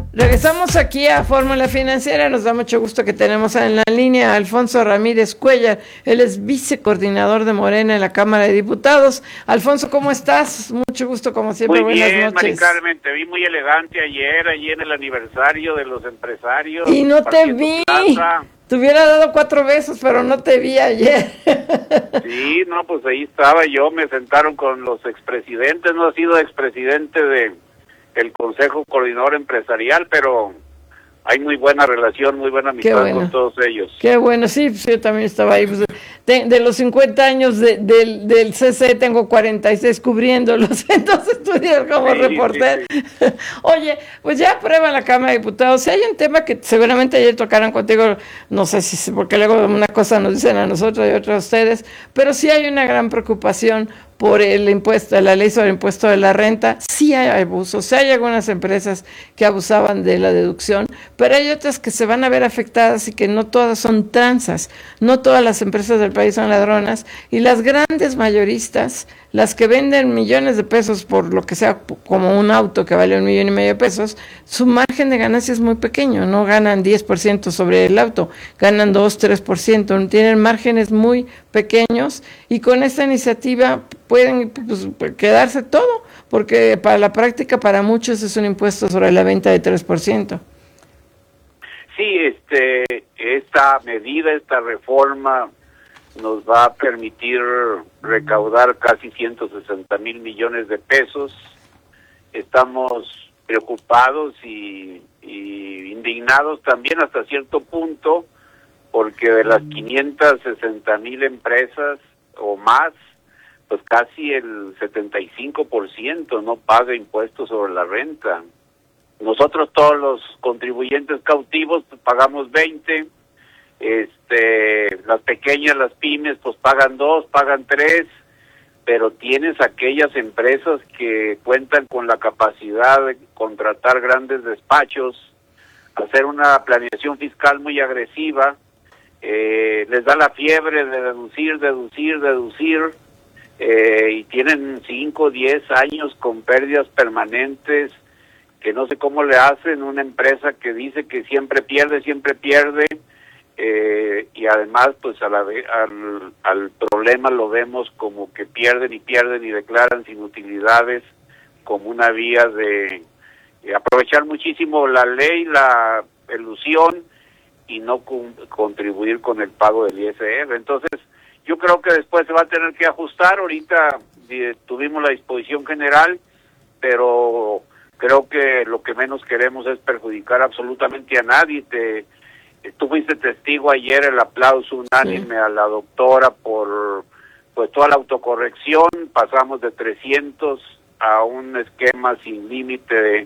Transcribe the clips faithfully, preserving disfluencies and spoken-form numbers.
Regresamos aquí a Fórmula Financiera. Nos da mucho gusto que tenemos en la línea a Alfonso Ramírez Cuéllar. Él es vicecoordinador de Morena en la Cámara de Diputados. Alfonso, ¿cómo estás? Mucho gusto, como siempre. Muy Buenas bien, noches. Mari Carmen, te vi muy elegante ayer, allí en el aniversario de los empresarios. Y no te vi. Plaza. Te hubiera dado cuatro besos, pero no te vi ayer. Sí, no, pues ahí estaba yo, me sentaron con los expresidentes, no ha sido expresidente de el Consejo Coordinador Empresarial, pero hay muy buena relación, muy buena amistad bueno. con todos ellos. Qué bueno, sí, pues yo también estaba ahí. Pues, de, de los cincuenta años de, de, del C C tengo cuarenta y seis cubriéndolos, entonces estudié como sí, reportero. Sí, sí. Oye, pues ya aprueba la Cámara de Diputados. Si hay un tema que seguramente ayer tocaron contigo, no sé si, porque luego una cosa nos dicen a nosotros y otra a ustedes, pero sí hay una gran preocupación por el impuesto, la ley sobre el impuesto de la renta. Sí hay abusos, sí hay algunas empresas que abusaban de la deducción, pero hay otras que se van a ver afectadas y que no todas son tranzas, no todas las empresas del país son ladronas, y las grandes mayoristas, las que venden millones de pesos por lo que sea, como un auto que vale un millón y medio de pesos, su margen de ganancia es muy pequeño, no ganan diez por ciento sobre el auto, ganan dos, tres por ciento, tienen márgenes muy pequeños, y con esta iniciativa pueden pues, quedarse todo, porque para la práctica para muchos es un impuesto sobre la venta de tres por ciento. Sí, este, esta medida, esta reforma nos va a permitir recaudar casi ciento sesenta mil millones de pesos. Estamos preocupados y, y indignados también hasta cierto punto, porque de las quinientas sesenta mil empresas o más, pues casi el setenta y cinco por ciento no paga impuestos sobre la renta. Nosotros todos los contribuyentes cautivos pues, pagamos veinte, este, las pequeñas, las pymes, pues pagan dos, pagan tres, pero tienes aquellas empresas que cuentan con la capacidad de contratar grandes despachos, hacer una planeación fiscal muy agresiva, eh, les da la fiebre de deducir, deducir, deducir, eh, y tienen cinco, diez años con pérdidas permanentes, que no sé cómo le hacen, una empresa que dice que siempre pierde, siempre pierde, eh, y además pues a la ve al, al problema lo vemos como que pierden y pierden y declaran sin utilidades como una vía de, de aprovechar muchísimo la ley, la ilusión y no con, contribuir con el pago del I S R. Entonces yo creo que después se va a tener que ajustar. Ahorita eh, tuvimos la disposición general, pero creo que lo que menos queremos es perjudicar absolutamente a nadie. Te Tú fuiste testigo ayer el aplauso unánime sí. a la doctora por pues toda la autocorrección. Pasamos de trescientos a un esquema sin límite,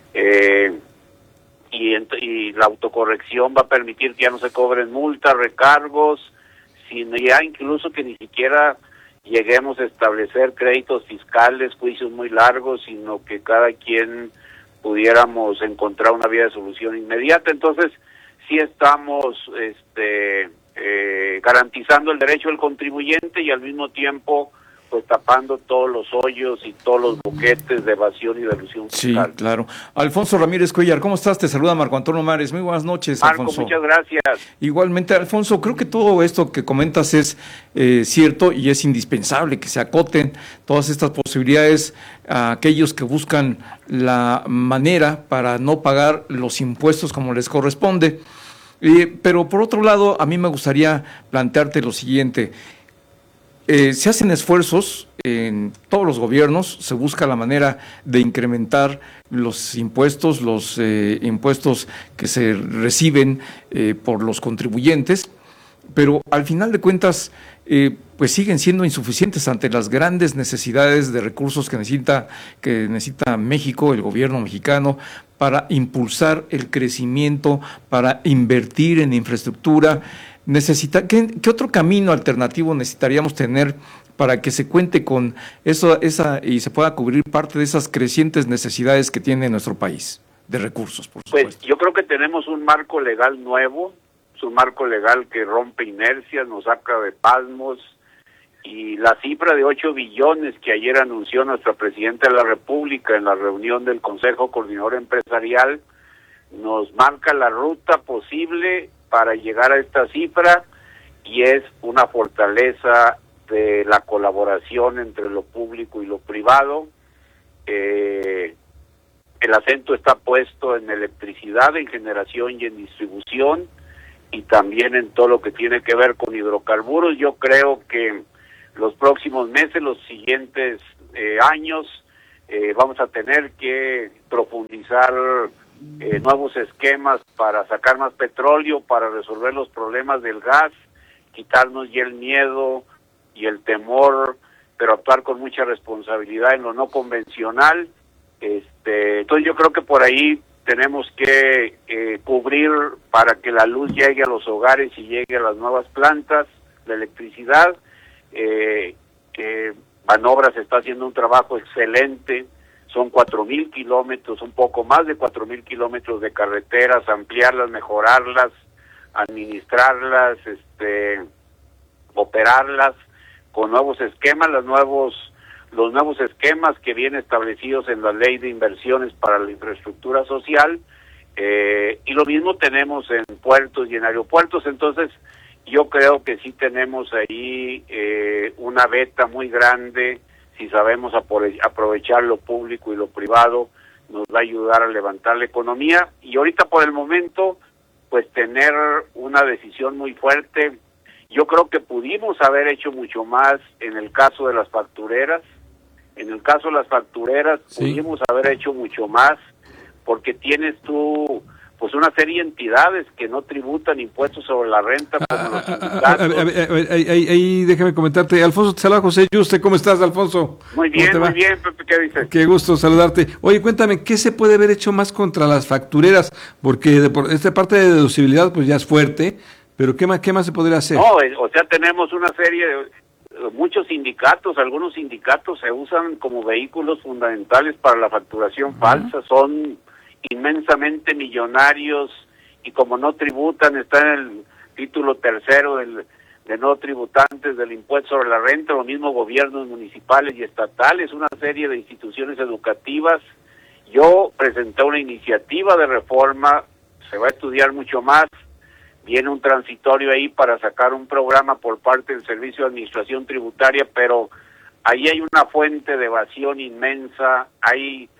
eh, y, y la autocorrección va a permitir que ya no se cobren multas, recargos, sino ya incluso que ni siquiera lleguemos a establecer créditos fiscales, juicios muy largos, sino que cada quien pudiéramos encontrar una vía de solución inmediata. Entonces sí estamos este, eh, garantizando el derecho del contribuyente y al mismo tiempo pues tapando todos los hoyos y todos los boquetes de evasión y de elusión fiscal. Sí, claro. Alfonso Ramírez Cuéllar, ¿cómo estás? Te saluda Marco Antonio Mares. Muy buenas noches, Marco, Alfonso. muchas gracias. Igualmente, Alfonso, creo que todo esto que comentas es eh, cierto y es indispensable que se acoten todas estas posibilidades a aquellos que buscan la manera para no pagar los impuestos como les corresponde. Eh, pero por otro lado, a mí me gustaría plantearte lo siguiente. Eh, se hacen esfuerzos en todos los gobiernos, se busca la manera de incrementar los impuestos, los eh, impuestos que se reciben eh, por los contribuyentes, pero al final de cuentas eh, pues siguen siendo insuficientes ante las grandes necesidades de recursos que necesita, que necesita México, el gobierno mexicano, para impulsar el crecimiento, para invertir en infraestructura. Necesita, ¿qué, ¿Qué otro camino alternativo necesitaríamos tener para que se cuente con eso esa y se pueda cubrir parte de esas crecientes necesidades que tiene nuestro país de recursos, por supuesto? Pues yo creo que tenemos un marco legal nuevo, es un marco legal que rompe inercias, nos saca de pasmos, y la cifra de ocho billones que ayer anunció nuestra Presidenta de la República en la reunión del Consejo Coordinador Empresarial, nos marca la ruta posible para llegar a esta cifra y es una fortaleza de la colaboración entre lo público y lo privado. Eh, el acento está puesto en electricidad, en generación y en distribución, y también en todo lo que tiene que ver con hidrocarburos. Yo creo que los próximos meses, los siguientes eh, años, eh, vamos a tener que profundizar eh, nuevos esquemas para sacar más petróleo, para resolver los problemas del gas, quitarnos ya el miedo y el temor, pero actuar con mucha responsabilidad en lo no convencional. Este, entonces yo creo que por ahí tenemos que eh, cubrir para que la luz llegue a los hogares y llegue a las nuevas plantas, la electricidad. Eh, eh, Banobras está haciendo un trabajo excelente, son cuatro mil kilómetros, un poco más de cuatro mil kilómetros de carreteras, ampliarlas, mejorarlas, administrarlas, este, operarlas con nuevos esquemas, los nuevos los nuevos esquemas que vienen establecidos en la ley de inversiones para la infraestructura social, eh, y lo mismo tenemos en puertos y en aeropuertos. Entonces yo creo que sí tenemos ahí eh, una beta muy grande. Si sabemos aprovechar lo público y lo privado, nos va a ayudar a levantar la economía. Y ahorita por el momento, pues tener una decisión muy fuerte. Yo creo que pudimos haber hecho mucho más en el caso de las factureras. En el caso de las factureras, sí, pudimos haber hecho mucho más, porque tienes tú pues una serie de entidades que no tributan impuestos sobre la renta, como ah, los sindicatos. Ahí déjame comentarte, Alfonso, te saluda José Yuste. ¿Cómo estás, Alfonso? Muy bien, muy bien, Pepe, ¿qué dices? Qué gusto saludarte. Oye, cuéntame, ¿qué se puede haber hecho más contra las factureras? Porque de por esta parte de deducibilidad pues ya es fuerte, pero ¿qué más, qué más se podría hacer? No, o sea, tenemos una serie de... Muchos sindicatos, algunos sindicatos se usan como vehículos fundamentales para la facturación uh-huh. falsa, son inmensamente millonarios y como no tributan, está en el título tercero del, de no tributantes del impuesto sobre la renta, lo mismo gobiernos municipales y estatales, una serie de instituciones educativas. Yo presenté una iniciativa de reforma, se va a estudiar mucho más, viene un transitorio ahí para sacar un programa por parte del Servicio de Administración Tributaria, pero ahí hay una fuente de evasión inmensa. Hay,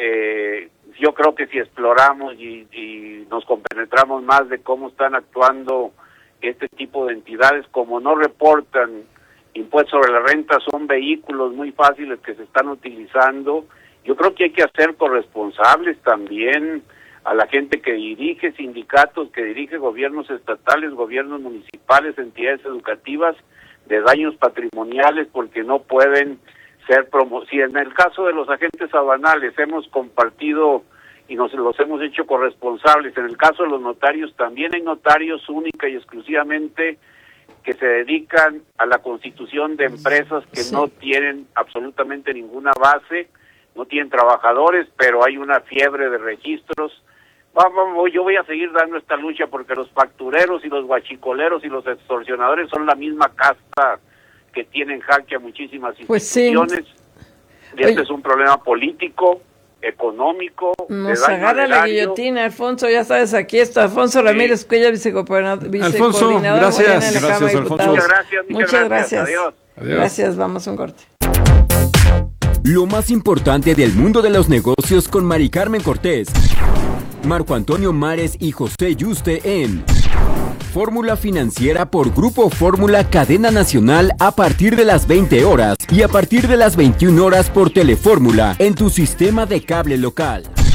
eh, yo creo que si exploramos y, y nos compenetramos más de cómo están actuando este tipo de entidades, como no reportan impuestos sobre la renta, son vehículos muy fáciles que se están utilizando. Yo creo que hay que hacer corresponsables también a la gente que dirige sindicatos, que dirige gobiernos estatales, gobiernos municipales, entidades educativas, de daños patrimoniales, porque no pueden ser promo... Si en el caso de los agentes aduanales hemos compartido y nos los hemos hecho corresponsables, en el caso de los notarios también hay notarios única y exclusivamente que se dedican a la constitución de empresas que sí. no tienen absolutamente ninguna base, no tienen trabajadores, pero hay una fiebre de registros. Vamos, yo voy a seguir dando esta lucha porque los factureros y los guachicoleros y los extorsionadores son la misma casta que tienen jaque a muchísimas instituciones. Pues sí. Y este es un problema político, económico. Nos agarra la guillotina, Alfonso, ya sabes, aquí está Alfonso Ramírez sí. Cuellar, vicecoordinador. Alfonso, gracias. Gracias, Alfonso. Muchas gracias. Muchas, muchas gracias. gracias. Adiós. Adiós. Gracias, vamos a un corte. Lo más importante del mundo de los negocios con Mari Carmen Cortés, Marco Antonio Mares y José Yuste en Fórmula Financiera por Grupo Fórmula Cadena Nacional a partir de las veinte horas y a partir de las veintiuna horas por Telefórmula en tu sistema de cable local.